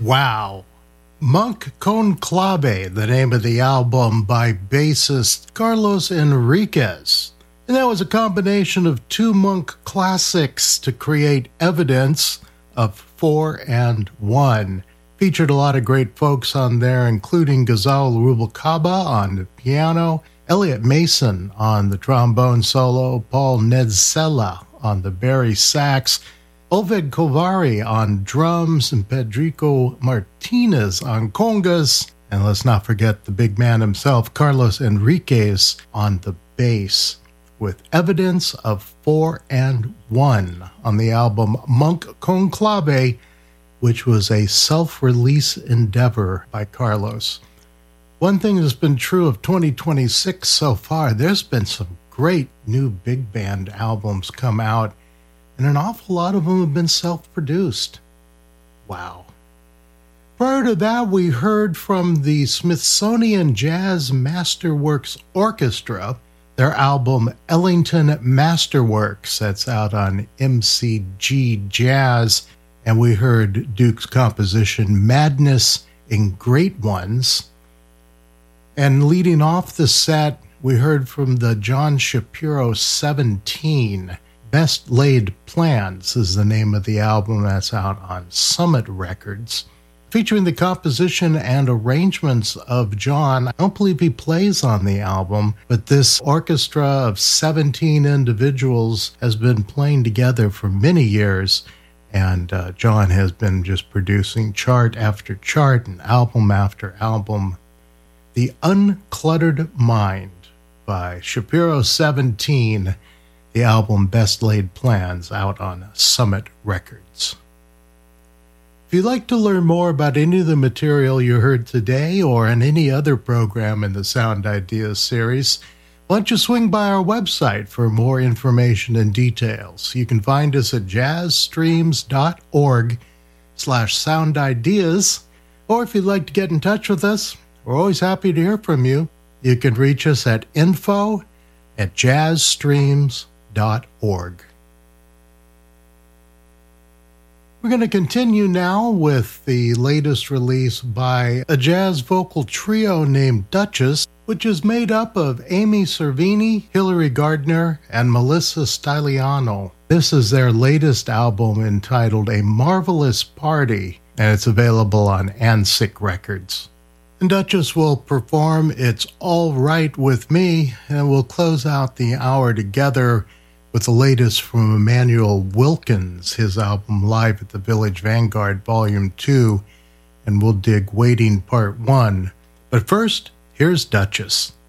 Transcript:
Wow. Monk Conclave, the name of the album by bassist Carlos Enriquez. And that was a combination of two Monk classics to create Evidence of 4 and 1. Featured a lot of great folks on there, including Ghazal Rubalcaba on the piano, Elliot Mason on the trombone solo, Paul Nedzela on the bari sax, Ovid Kovari on drums, and Pedrico Martinez on congas. And let's not forget the big man himself, Carlos Enriquez, on the bass, with Evidence of 4 and 1 on the album Monk Conclave, which was a self-release endeavor by Carlos. One thing that's been true of 2026 so far, there's been some great new big band albums come out, and an awful lot of them have been self-produced. Wow. Prior to that, we heard from the Smithsonian Jazz Masterworks Orchestra, their album Ellington Masterworks, that's out on MCG Jazz, and we heard Duke's composition Madness in Great Ones. And leading off the set, we heard from the John Shapiro 17, Best Laid Plans is the name of the album that's out on Summit Records, featuring the composition and arrangements of John. I don't believe he plays on the album, but this orchestra of 17 individuals has been playing together for many years, and John has been just producing chart after chart and album after album. The Uncluttered Mind by Shapiro 17, the album Best Laid Plans, out on Summit Records. If you'd like to learn more about any of the material you heard today or in any other program in the Sound Ideas series, why don't you swing by our website for more information and details. You can find us at jazzstreams.org/soundideas, or if you'd like to get in touch with us, we're always happy to hear from you. You can reach us at info@jazzstreams.org. We're going to continue now with the latest release by a jazz vocal trio named Duchess, which is made up of Amy Cervini, Hilary Gardner, and Melissa Stiliano. This is their latest album entitled A Marvelous Party, and it's available on Ansic Records. And Duchess will perform It's All Right With Me, and we'll close out the hour together with the latest from Emmanuel Wilkins, his album Live at the Village Vanguard Volume 2, and we'll dig Waiting Part 1. But first, here's Duchess.